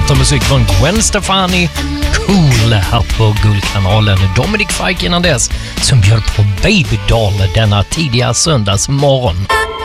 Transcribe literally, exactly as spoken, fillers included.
låt och musik från Gwen Stefani, Cool här på Guldkanalen. Dominic Fike innan dess som bjöd på Baby Doll denna tidiga söndagsmorgon.